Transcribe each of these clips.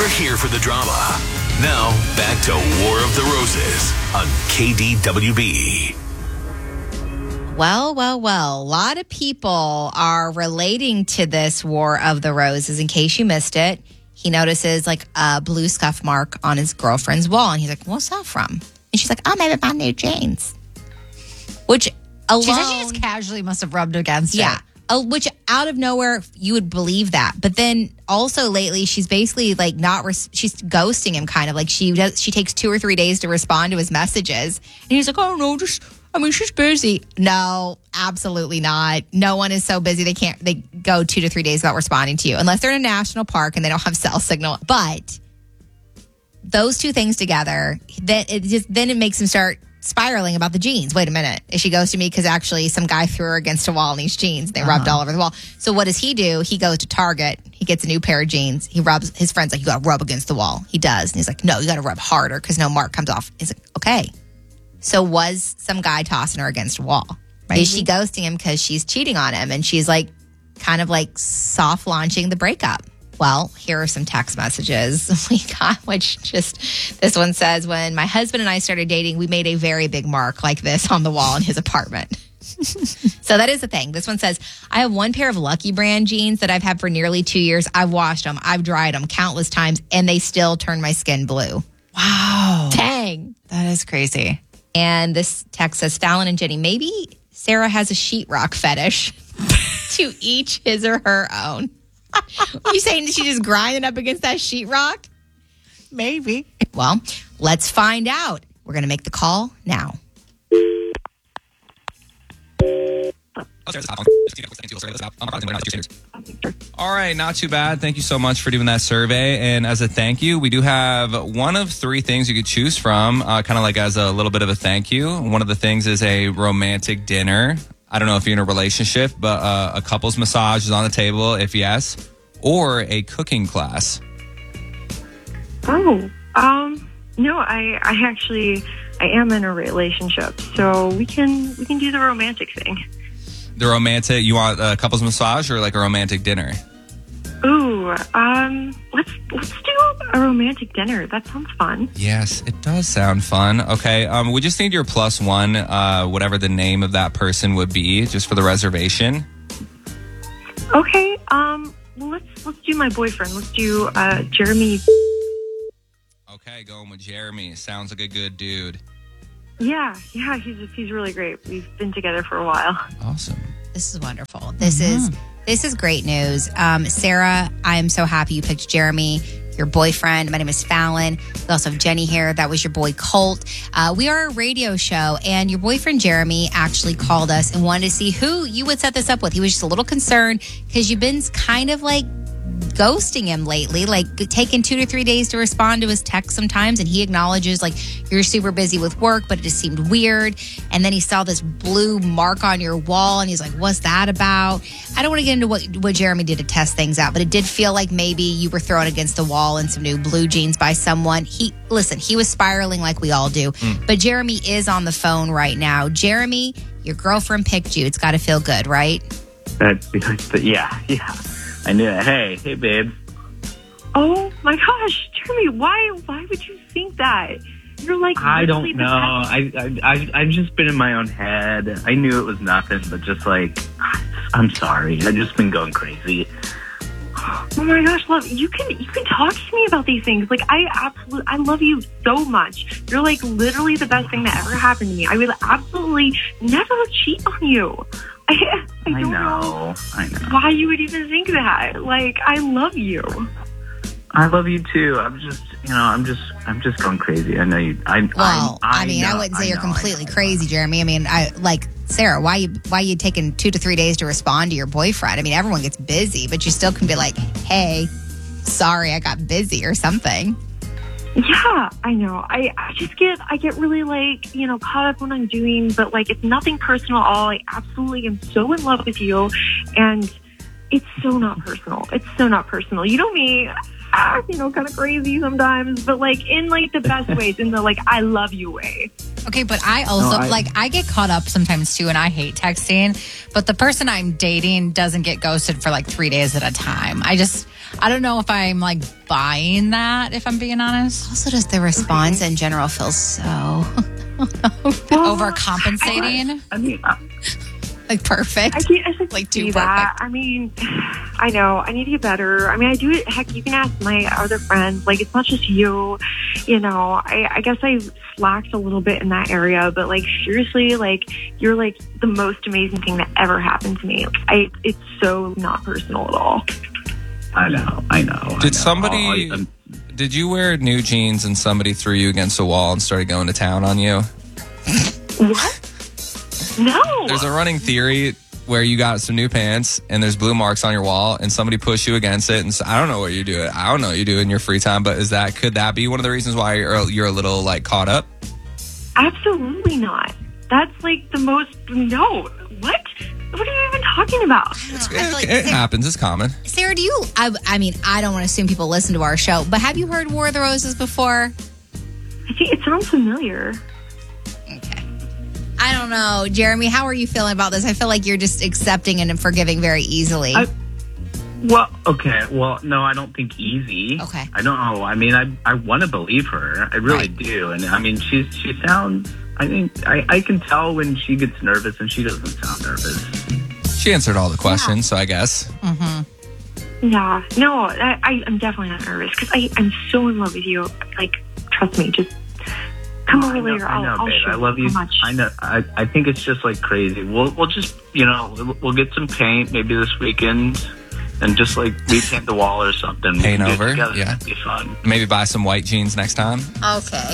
here for the drama. Now, back to War of the Roses on KDWB. Well. A lot of people are relating to this War of the Roses. In case you missed it, he notices like a blue scuff mark on his girlfriend's wall. And he's like, what's that from? And she's like, oh, maybe my new jeans. Which alone... She said she just casually must have rubbed against it. Yeah. Which out of nowhere, you would believe that. But then also lately, she's basically like she's ghosting him kind of. Like she takes 2 or 3 days to respond to his messages. And he's like, oh, no, she's busy. No, absolutely not. No one is so busy they go 2 to 3 days without responding to you unless they're in a national park and they don't have cell signal. But those two things together, then it makes him start spiraling about the jeans. Wait a minute. Is she ghosting me because actually some guy threw her against a wall in these jeans? They rubbed all over the wall. So what does he do? He goes to Target. He gets a new pair of jeans. He rubs. His friend's like, you got to rub against the wall. He does. And he's like, no, you got to rub harder because no mark comes off. He's like, okay. So was some guy tossing her against a wall? Maybe. Is she ghosting him because she's cheating on him? And she's like, kind of like soft launching the breakup. Well, here are some text messages we got, this one says, when my husband and I started dating, we made a very big mark like this on the wall in his apartment. So that is the thing. This one says, I have one pair of Lucky Brand jeans that I've had for nearly 2 years. I've washed them. I've dried them countless times, and they still turn my skin blue. Wow. Dang. That is crazy. And this text says, Fallon and Jenny, maybe Sarah has a sheetrock fetish. To each his or her own. Are you saying she just grinding up against that sheetrock? Maybe. Well, let's find out. We're going to make the call now. All right, not too bad. Thank you so much for doing that survey. And as a thank you, we do have one of 3 things you could choose from, kind of like as a little bit of a thank you. One of the things is a romantic dinner. I don't know if you're in a relationship, but a couple's massage is on the table, if yes, or a cooking class. No, I am in a relationship, so we can do the romantic thing. The romantic, you want a couple's massage or like a romantic dinner? Ooh, let's do a romantic dinner. That sounds fun. Yes, it does sound fun. Okay, we just need your +1, whatever the name of that person would be, just for the reservation. Okay, let's do my boyfriend. Let's do Jeremy. Okay, going with Jeremy. Sounds like a good dude. Yeah, he's really great. We've been together for a while. Awesome. This is wonderful. This is great news. Sarah, I am so happy you picked Jeremy, your boyfriend. My name is Fallon. We also have Jenny here. That was your boy Colt. We are a radio show, and your boyfriend Jeremy actually called us and wanted to see who you would set this up with. He was just a little concerned because you've been kind of like ghosting him lately, like taking 2 to 3 days to respond to his text sometimes, and he acknowledges like you're super busy with work, but it just seemed weird. And then he saw this blue mark on your wall and he's like, what's that about? I don't want to get into what Jeremy did to test things out, but it did feel like maybe you were thrown against the wall in some new blue jeans by someone. He was spiraling like we all do. But Jeremy is on the phone right now. Jeremy, your girlfriend picked you. It's got to feel good, right? Yeah. I knew it. Hey, babe. Oh my gosh, Jeremy, why would you think that? You're like, I don't know. I've just been in my own head. I knew it was nothing, but just like, I'm sorry. I've just been going crazy. Oh my gosh, love, you can talk to me about these things. Like, I love you so much. You're like literally the best thing that ever happened to me. I would absolutely never cheat on you. I don't know why you would even think that. Like, I love you. I love you too. I'm just going crazy. I know you. I wouldn't say you're completely crazy, Jeremy. I mean, Sarah, why you taking 2 to 3 days to respond to your boyfriend? I mean, everyone gets busy, but you still can be like, hey, sorry, I got busy or something. Yeah, I know. I get really like, caught up when I'm doing, but like it's nothing personal at all. I absolutely am so in love with you, and it's so not personal. It's so not personal. You know me. act, kind of crazy sometimes, but like in like the best ways, in the like I love you way. Okay, but I also, No, I get caught up sometimes too, and I hate texting. But the person I'm dating doesn't get ghosted for like 3 days at a time. I don't know if I'm like buying that, if I'm being honest. Also, just the response in general feels so Overcompensating. I mean, like perfect. I can't just Like, too do that. perfect. I mean, I know I need to get better. I mean, I do it. Heck, you can ask my other friends. Like, it's not just you. I guess I slacked a little bit in that area, but like seriously, like you're like the most amazing thing that ever happened to me. It's so not personal at all. I know. Did somebody? Did you wear new jeans and somebody threw you against a wall and started going to town on you? What? No. There's a running theory where you got some new pants and there's blue marks on your wall and somebody pushed you against it. And so, I don't know what you do. I don't know what you do in your free time, but could that be one of the reasons why you're a little like caught up? Absolutely not. That's like the most. No. What? What are you even talking about? It happens. It's common. Sarah, do you? I mean, I don't want to assume people listen to our show, but have you heard War of the Roses before? I think it sounds familiar. Okay. I don't know, Jeremy. How are you feeling about this? I feel like you're just accepting and forgiving very easily. Well, okay. Well, no, I don't think easy. Okay. I don't know. I mean, I want to believe her. I really Right. do. And I mean, she sounds. I think I can tell when she gets nervous, and she doesn't sound nervous. She answered all the questions, so I guess. Yeah. No, I'm definitely not nervous because I'm so in love with you. Like, trust me. Just come over later. I know, I'll babe. show I love you. how much. I know. I think it's just like crazy. We'll just we'll get some paint maybe this weekend, and just like repaint the wall or something. We Paint can do it over, together. yeah. It'd be fun. Maybe buy some white jeans next time. Okay.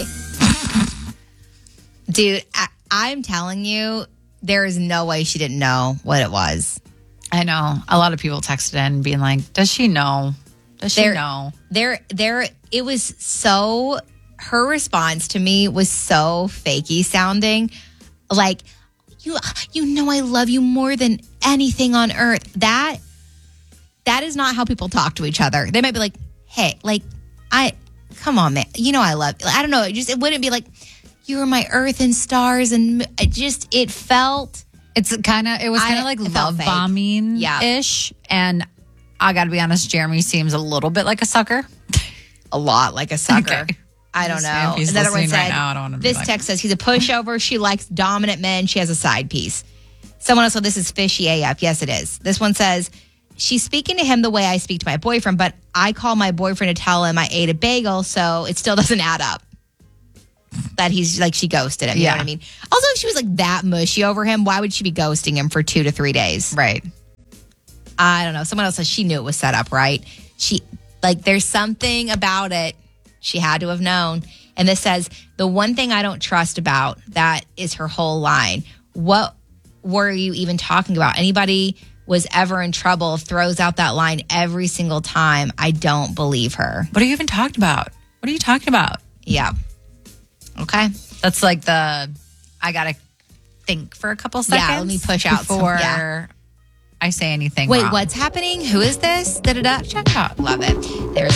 Dude, I'm telling you, there is no way she didn't know what it was. I know. A lot of people texted in being like, does she know? Does she There- know? It was so, her response to me was so fakey sounding. Like, you know I love you more than anything on earth. That is not how people talk to each other. They might be like, hey, like, come on, man. You know I love you. I don't know. It wouldn't be like, you were my earth and stars. And it felt. It was kind of like it felt love fake. bombing Yeah. ish. And I got to be honest, Jeremy seems a little bit like a sucker. A lot like a sucker. Okay. I don't know. If he's Another one listening right said, now, I don't wanna be this like- text says, he's a pushover. She likes dominant men. She has a side piece. Someone else said, this is fishy AF. Yes, it is. This one says, she's speaking to him the way I speak to my boyfriend, but I call my boyfriend to tell him I ate a bagel, so it still doesn't add up. That he's like, she ghosted him. You know what I mean? Also, if she was like that mushy over him, why would she be ghosting him for 2 to 3 days? Right. I don't know. Someone else says she knew it was set up, right? There's something about it. She had to have known. And this says, the one thing I don't trust about that is her whole line. What were you even talking about? Anybody was ever in trouble throws out that line every single time. I don't believe her. What are you even talking about? What are you talking about? Yeah. Okay. That's like I got to think for a couple seconds. Yeah, let me push out some- before yeah. I say anything Wait, wrong. what's happening? Who is this? Da-da-da. Check out. Love it. There's